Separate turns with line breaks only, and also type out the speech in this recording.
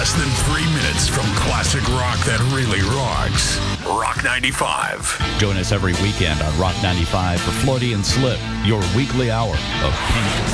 less than 3 minutes from classic rock that really rocks. Rock 95.
Join us every weekend on Rock 95 for Floaty and Slip, your weekly hour of pink